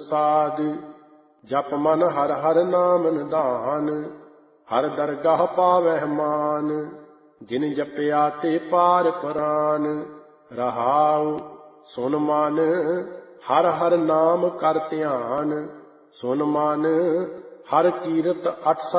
ਪ੍ਰਸਾਦ। ਜਪ ਮਨ ਹਰ ਹਰ ਨਾਮ ਨਿਧਾਨ, ਹਰ ਦਰਗਾਹ ਪਾਵਹਿ ਮਾਨ। ਜਿਨ ਜਪਿਆ ਤੇ ਪਾਰ ਪਰਾਨ, ਰਹਾਉ ਸੁਨ ਮਨ ਹਰ ਹਰ ਨਾਮ ਕਰ ਧਿਆਨ। ਸੁਨ ਮਨ ਹਰ ਕੀਰਤ 8